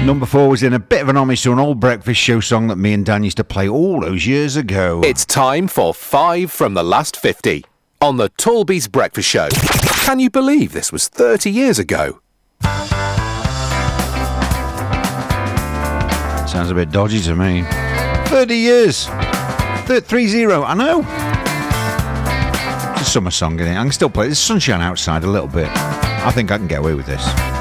Number 4 was in a bit of an homage to an old breakfast show song that me and Dan used to play all those years ago. It's time for 5 from the last 50 on the Talby's Breakfast Show. Can you believe this was 30 years ago? Sounds a bit dodgy to me. 30 years. 30, I know. It's a summer song, isn't it? I can still play it. There's sunshine outside a little bit. I think I can get away with this.